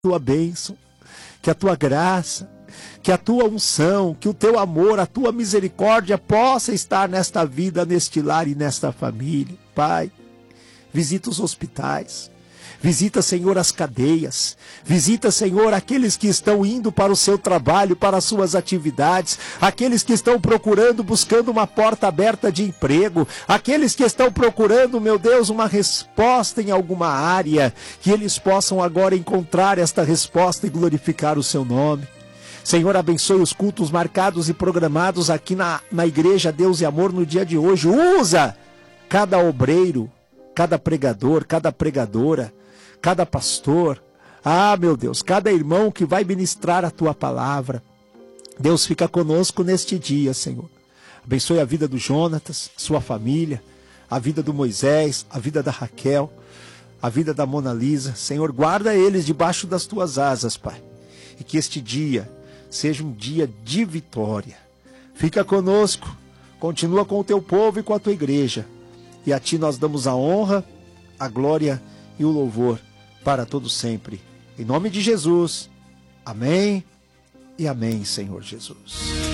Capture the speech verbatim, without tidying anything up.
tua bênção, que a tua graça, que a tua unção, que o teu amor, a tua misericórdia possa estar nesta vida, neste lar e nesta família. Pai, visita os hospitais, visita, Senhor, as cadeias, visita, Senhor, aqueles que estão indo para o seu trabalho, para as suas atividades, aqueles que estão procurando, buscando uma porta aberta de emprego, aqueles que estão procurando, meu Deus, uma resposta em alguma área, que eles possam agora encontrar esta resposta e glorificar o seu nome. Senhor, abençoe os cultos marcados e programados aqui na, na Igreja Deus e Amor no dia de hoje. Usa cada obreiro, cada pregador, cada pregadora, cada pastor. Ah, meu Deus, cada irmão que vai ministrar a tua palavra. Deus, fica conosco neste dia, Senhor. Abençoe a vida do Jonatas, sua família, a vida do Moisés, a vida da Raquel, a vida da Mona Lisa. Senhor, guarda eles debaixo das tuas asas, Pai. E que este dia seja um dia de vitória. Fica conosco, continua com o teu povo e com a tua igreja. E a ti nós damos a honra, a glória e o louvor para todos sempre. Em nome de Jesus. Amém e amém, Senhor Jesus.